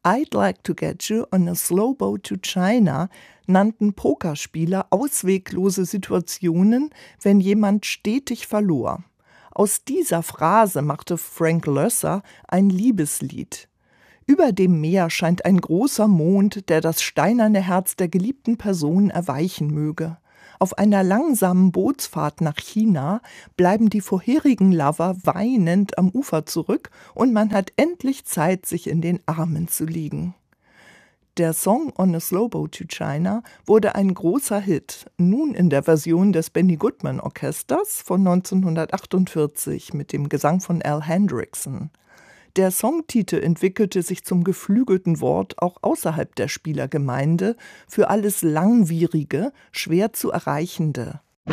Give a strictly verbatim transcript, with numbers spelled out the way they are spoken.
I'd like to get you on a slow boat to China nannten Pokerspieler ausweglose Situationen, wenn jemand stetig verlor. Aus dieser Phrase machte Frank Loesser ein Liebeslied. Über dem Meer scheint ein großer Mond, der das steinerne Herz der geliebten Person erweichen möge. Auf einer langsamen Bootsfahrt nach China bleiben die vorherigen Lover weinend am Ufer zurück und man hat endlich Zeit, sich in den Armen zu liegen. Der Song On a Slow Boat to China wurde ein großer Hit, nun in der Version des Benny Goodman Orchesters von neunzehnhundertachtundvierzig mit dem Gesang von Al Hendrickson. Der Songtitel entwickelte sich zum geflügelten Wort auch außerhalb der Spielergemeinde für alles Langwierige, schwer zu erreichende.